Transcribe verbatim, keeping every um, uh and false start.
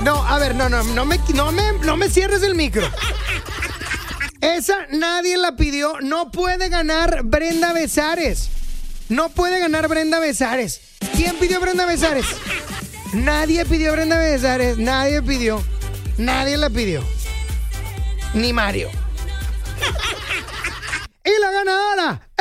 No, a ver, no, no, no me, no me, no me cierres el micro. Esa nadie la pidió. No puede ganar Brenda Besares. No puede ganar Brenda Besares. ¿Quién pidió Brenda Besares? Nadie pidió Brenda Besares. Nadie pidió. Nadie la pidió. Ni Mario. Y la ganadora